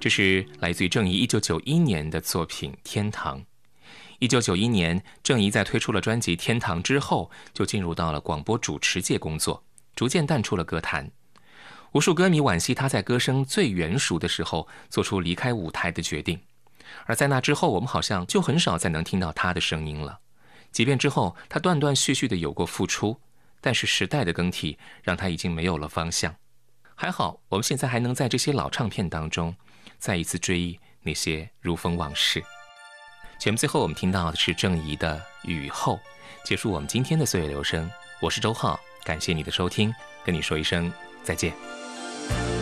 这是来自于郑怡1991年的作品《天堂》。1991年，郑怡在推出了专辑《天堂》之后，就进入到了广播主持界工作，逐渐淡出了歌坛。无数歌迷惋惜他在歌声最圆熟的时候做出离开舞台的决定，而在那之后，我们好像就很少再能听到他的声音了。即便之后他断断续续的有过复出，但是时代的更替让他已经没有了方向。还好，我们现在还能在这些老唱片当中再一次追忆那些如风往事。节目最后我们听到的是郑怡的《雨后》，结束我们今天的岁月留声。我是周浩，感谢你的收听，跟你说一声再见。